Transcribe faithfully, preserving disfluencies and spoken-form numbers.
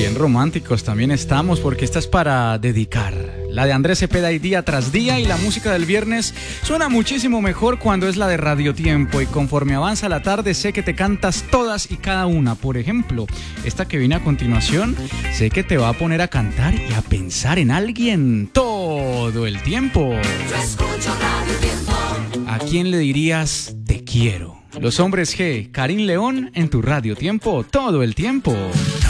Bien románticos también estamos, porque esta es para dedicar. La de Andrés Cepeda y Día Tras Día, y la música del viernes suena muchísimo mejor cuando es la de Radio Tiempo, y conforme avanza la tarde sé que te cantas todas y cada una. Por ejemplo, esta que viene a continuación, sé que te va a poner a cantar y a pensar en alguien todo el tiempo. Yo escucho Radio Tiempo. ¿A quién le dirías te quiero? Los Hombres G, Karim León en tu Radio Tiempo todo el tiempo.